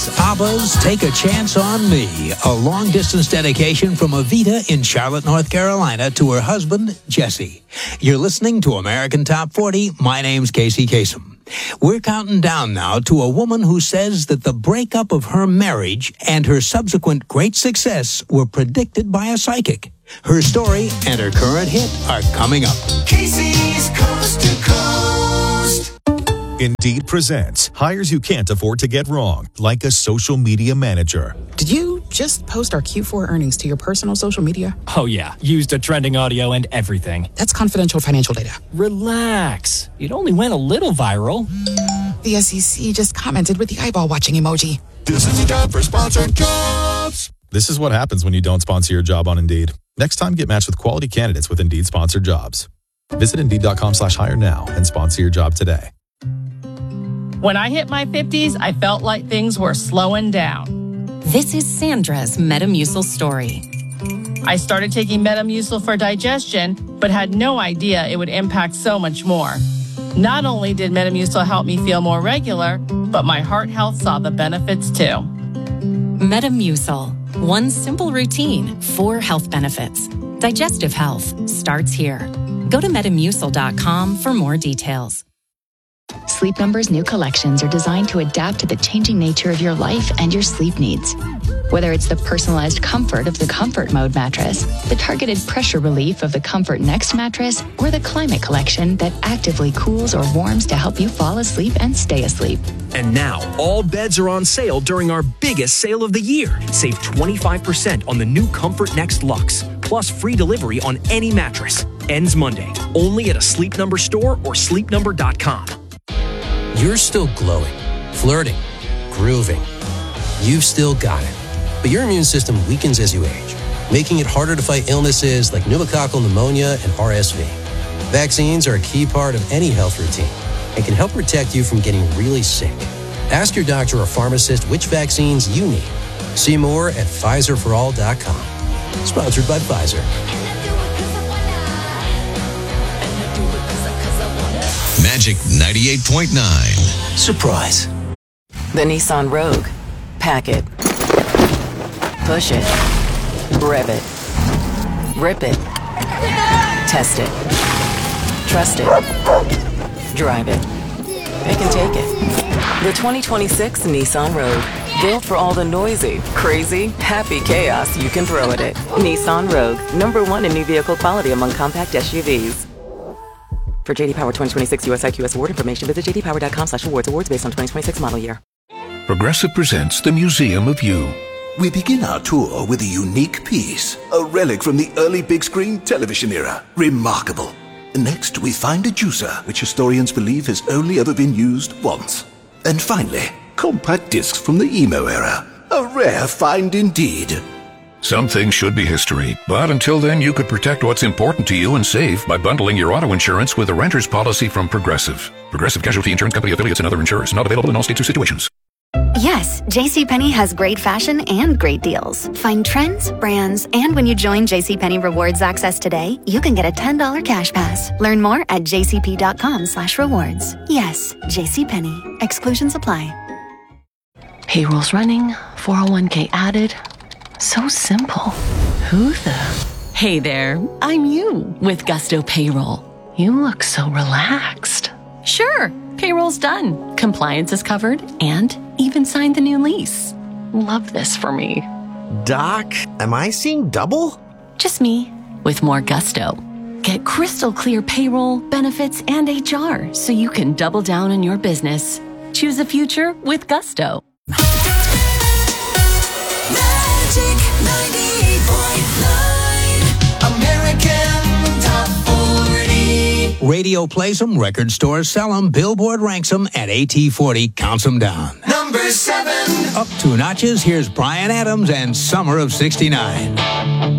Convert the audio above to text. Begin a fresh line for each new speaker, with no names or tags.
ABBA's Take a Chance on Me, a long-distance dedication from Avita in Charlotte, North Carolina to her husband, Jesse. You're listening to American Top 40. My name's Casey Kasem. We're counting down now to a woman who says that the breakup of her marriage and her subsequent great success were predicted by a psychic. Her story and her current hit are coming up.
Casey's Coast to Coast.
Indeed presents hires you can't afford to get wrong, like a social media manager.
Did you just post our Q4 earnings to your personal social media?
Oh yeah, used a trending audio and everything.
That's confidential financial data.
Relax. It only went a little viral.
The SEC just commented with the eyeball watching emoji.
This is a job for sponsored jobs.
This is what happens when you don't sponsor your job on Indeed. Next time, get matched with quality candidates with Indeed sponsored jobs. Visit Indeed.com/hire now and sponsor your job today.
When I hit my 50s, I felt like things were slowing down.
This is Sandra's Metamucil story.
I started taking Metamucil for digestion, but had no idea it would impact so much more. Not only did Metamucil help me feel more regular, but my heart health saw the benefits too.
Metamucil. One simple routine, 4 health benefits. Digestive health starts here. Go to Metamucil.com for more details.
Sleep Number's new collections are designed to adapt to the changing nature of your life and your sleep needs. Whether it's the personalized comfort of the Comfort Mode mattress, the targeted pressure relief of the Comfort Next mattress, or the Climate Collection that actively cools or warms to help you fall asleep and stay asleep.
And now, all beds are on sale during our biggest sale of the year. Save 25% on the new Comfort Next Luxe, plus free delivery on any mattress. Ends Monday, only at a Sleep Number store or sleepnumber.com.
You're still glowing, flirting, grooving. You've still got it. But your immune system weakens as you age, making it harder to fight illnesses like pneumococcal pneumonia and RSV. Vaccines are a key part of any health routine and can help protect you from getting really sick. Ask your doctor or pharmacist which vaccines you need. See more at PfizerForAll.com. Sponsored by Pfizer.
Magic 98.9.
Surprise.
The Nissan Rogue. Pack it. Push it. Rev it. Rip it. Test it. Trust it. Drive it. Pick and take it. The 2026 Nissan Rogue. Built for all the noisy, crazy, happy chaos you can throw at it. Nissan Rogue. #1 in new vehicle quality among compact SUVs. For JD Power 2026 US IQS award information, visit jdpower.com/awards. Awards based on 2026 model year.
Progressive presents the Museum of You.
We begin our tour with a unique piece, a relic from the early big screen television era. Remarkable. Next, we find a juicer, which historians believe has only ever been used once. And finally, compact discs from the emo era. A rare find indeed.
Some things should be history, but until then you could protect what's important to you and save by bundling your auto insurance with a renter's policy from Progressive. Progressive Casualty Insurance Company affiliates and other insurers. Not available in all states or situations.
Yes, JCPenney has great fashion and great deals. Find trends, brands, and when you join JCPenney Rewards Access today, you can get a $10 cash pass. Learn more at jcp.com/rewards. Yes, JCPenney. Exclusions apply.
Payroll's running, 401k added. So simple. Who the?
Hey there, I'm you with Gusto Payroll.
You look so relaxed.
Sure, payroll's done. Compliance is covered and even signed the new lease.
Love this for me.
Doc, am I seeing double?
Just me with more gusto. Get crystal clear payroll, benefits, and HR so you can double down on your business. Choose a future with Gusto.
Magic 98.9. American Top 40.
Radio plays them, record stores sell them, Billboard ranks them, and AT40 counts them down.
Number 7.
Up 2 notches, here's Bryan Adams and Summer of '69.